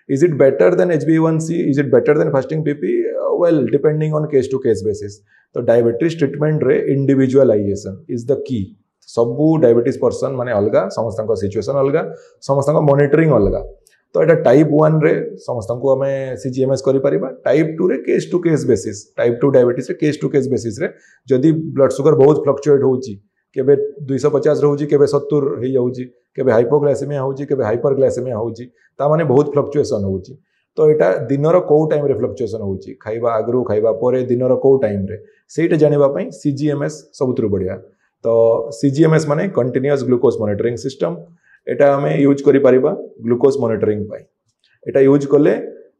Is it better than HbA1c? Is it better than fasting PP? Well, depending on case to case basis. तो diabetes treatment रे individualisation is the key. सबू diabetes person माने अलगा, समस्त situation अलगा, समस्त monitoring अलगा. तो एटा टाइप 1 रे समस्त को हमें सीजीएमएस करि परिबा. टाइप 2 रे case to case basis, type 2 diabetes रे केस टू केस बेसिस रे जदि ब्लड शुगर बहुत फ्लक्चुएट होउची, केबे 250 रहउची, केबे 70 हे जाउची, केबे हाइपोग्लाइसेमिया होउची, केबे हाइपरग्लाइसेमिया होउची, ता माने बहुत फ्लक्चुएशन होउची. तो एटा दिनर को टाइम रे फ्लक्चुएशन होउची, खाइबा आगरु खाइबा परे दिनर को टाइम रे, सेटा जानिबा पई सीजीएमएस सबुतरु बढ़िया. तो सीजीएमएस माने कंटीन्यूअस ग्लूकोज मॉनिटरिंग सिस्टम. एटा हमें यूज करि परिबा ग्लूकोज मॉनिटरिंग पई. एटा यूज कले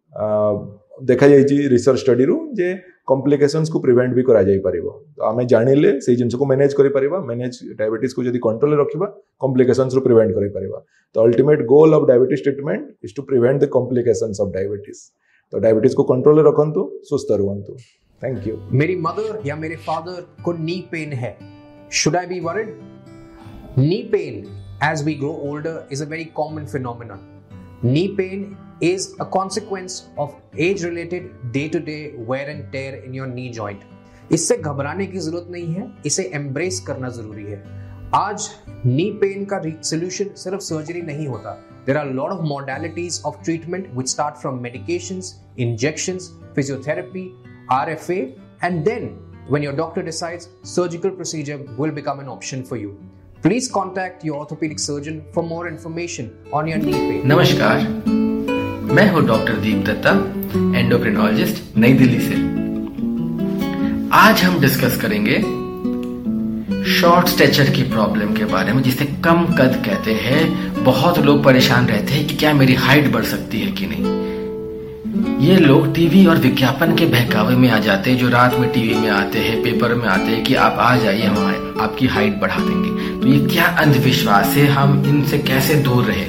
देखा जाइछि रिसर्च स्टडी रु जे कॉम्प्लिकेशंस को प्रिवेंट भी करा जाई परिबो. तो हमें जानिले से जिंस को मैनेज करि परिबा. मैनेज डायबिटीज को जदि कंट्रोल रखिबा कॉम्प्लिकेशंस रु प्रिवेंट करि परिबा. तो ultimate goal of diabetes treatment is to prevent the complications of diabetes. तो डायबिटीज को कंट्रोल रखंतु, सुस्त रहंतु. Thank you. मेरी मदर या मेरे फादर को नी पेन है. Should I be worried? Knee pain as we grow older is a very common phenomenon. Knee pain is a consequence of age-related day-to-day wear and tear in your knee joint. इससे घबराने की जरूरत नहीं है, इसे embrace करना जरूरी है. आज knee pain का solution सिर्फ सर्जरी नहीं होता. There are a lot of modalities of treatment which start from medications, injections, physiotherapy, RFA, and then when your doctor decides, surgical procedure will become an option for you. Please contact your orthopedic surgeon for more information on your knee pain. नमस्कार, मैं हूं doctor दीप Dutta, endocrinologist, नई दिल्ली से. आज हम discuss करेंगे short stature की problem के बारे में, जिसे कम कद कहते हैं. बहुत लोग परेशान रहते हैं कि क्या मेरी हाइट बढ़ सकती है कि नहीं. ये लोग टीवी और विज्ञापन के बहकावे में आ जाते हैं, जो रात में टीवी में आते हैं, पेपर में आते हैं कि आप आ जाइए, हम आपकी हाइट बढ़ा देंगे. तो ये क्या अंधविश्वास है, हम इनसे कैसे दूर रहे.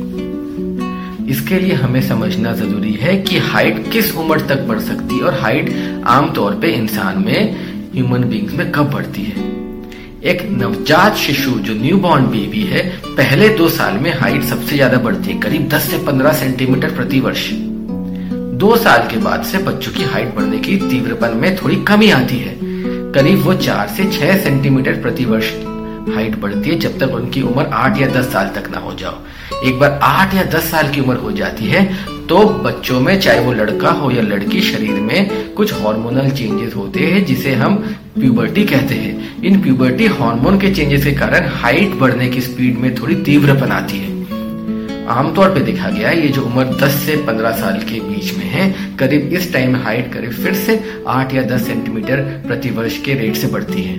इसके लिए हमें समझना जरूरी है कि हाइट किस उम्र तक बढ़ सकती है और हाइट आमतौर पे इंसान में, ह्यूमन बींग्स में कब बढ़ती है. एक नवजात शिशु जो न्यूबॉर्न बेबी है, पहले 2 साल में हाइट सबसे ज्यादा बढ़ती है, करीब 10 से 15 सेंटीमीटर प्रति वर्ष. 2 साल के बाद से बच्चों की हाइट बढ़ने की तीव्रपन में थोड़ी कमी आती है. करीब वो 4 से 6 सेंटीमीटर प्रति वर्ष हाइट बढ़ती है, जब तक उनकी उम्र 8 या 10 साल तक ना हो जाओ. एक बार 8 या 10 साल की उम्र हो जाती है तो बच्चों में, चाहे वो लड़का हो या लड़की, शरीर में कुछ हार्मोनल चेंजेस होते हैं जिसे हम प्यूबर्टी कहते हैं. इन प्यूबर्टी हार्मोन के चेंजेस के कारण हाइट बढ़ने की स्पीड में थोड़ी तीव्रपन आती है. आमतौर पे देखा गया है ये जो उम्र 10 से 15 साल के बीच में है, करीब इस टाइम हाइट करीब फिर से 8 या 10 सेंटीमीटर प्रति वर्ष के रेट से बढ़ती है.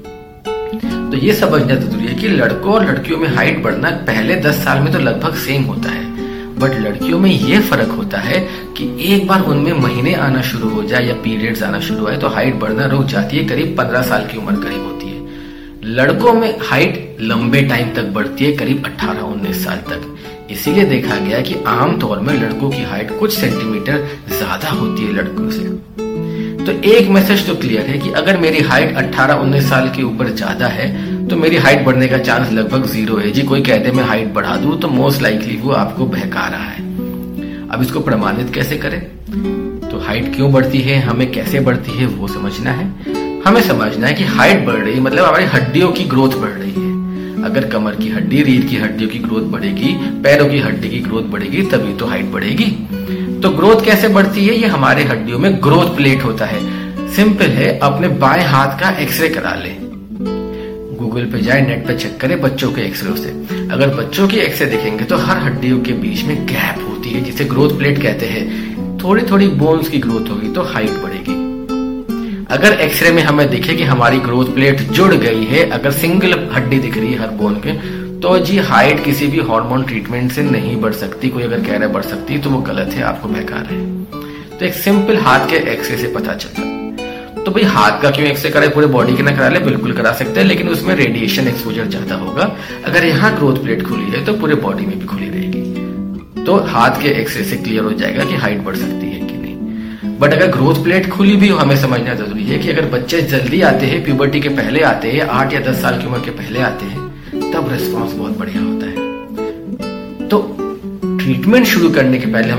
तो ये समझना जरूरी है कि लड़कों और लड़कियों में हाइट बढ़ना पहले 10 साल में तो लगभग सेम होता है, बट लड़कियों में ये फर्क होता है कि एक बार उनमें महीने आना शुरू हो जाए या पीरियड्स आना शुरू हो तो हाइट बढ़ना रुक जाती है. करीब 15 साल की उम्र करीब होती है. लड़कों में हाइट लंबे टाइम तक बढ़ती है, करीब 18-19 साल तक. इसीलिए देखा गया कि आमतौर में लड़कों की हाइट कुछ सेंटीमीटर ज्यादा होती है लड़कों से. तो एक मैसेज तो क्लियर है कि अगर मेरी हाइट 18-19 साल के ऊपर ज्यादा है तो मेरी हाइट बढ़ने का चांस लगभग 0 है. जी कोई कहते मैं हाइट बढ़ा दूं तो मोस्ट लाइकली वो आपको बहका रहा है. अब इसको प्रमाणित कैसे करें. तो हाइट क्यों बढ़ती है, हमें कैसे बढ़ती है वो समझना है. हमें समझना है कि हाइट बढ़ रही है मतलब हमारी हड्डियों की ग्रोथ बढ़ रही है. अगर कमर की हड्डी, रीढ़ की हड्डियों की ग्रोथ बढ़ेगी, पैरों की हड्डी की ग्रोथ बढ़ेगी, तभी तो हाइट बढ़ेगी. तो ग्रोथ कैसे बढ़ती है, ये हमारे हड्डियों में ग्रोथ प्लेट होता है. सिंपल है, अपने बाएं हाथ का एक्सरे करा ले. गूगल पे जाए, नेट पे चेक करें बच्चों के एक्सरे से. अगर बच्चों के एक्सरे देखेंगे तो हर हड्डियों के बीच में गैप होती है जिसे ग्रोथ प्लेट कहते हैं. थोड़ी थोड़ी बोन्स की ग्रोथ होगी तो हाइट बढ़ेगी. अगर एक्सरे में हमें दिखे कि हमारी ग्रोथ प्लेट जुड़ गई है, अगर सिंगल हड्डी दिख रही है हर बोन के, तो जी हाइट किसी भी हार्मोन ट्रीटमेंट से नहीं बढ़ सकती. कोई अगर कह रहा है बढ़ सकती है तो वो गलत है, आपको बहका रहे हैं. तो एक सिंपल हाथ के एक्सरे से पता चलता है. तो भाई हाथ का क्यों एक्सरे कराए, पूरे बॉडी के ना करा ले, बिल्कुल करा सकते हैं, लेकिन उसमें रेडिएशन एक्सपोजर ज्यादा होगा. अगर यहाँ ग्रोथ प्लेट खुली है तो पूरे बॉडी में भी खुली रहेगी. तो हाथ के एक्सरे से क्लियर हो जाएगा कि हाइट बढ़ सकती है कि नहीं. बट अगर ग्रोथ प्लेट खुली भी हो, हमें समझना जरूरी है कि अगर बच्चे जल्दी आते हैं, प्यूबर्टी के पहले आते हैं, 8 या 10 साल की उम्र के पहले आते हैं, तब रिस्पॉन्स बहुत बढ़िया होता है. तो ट्रीटमेंट शुरू करने के पहले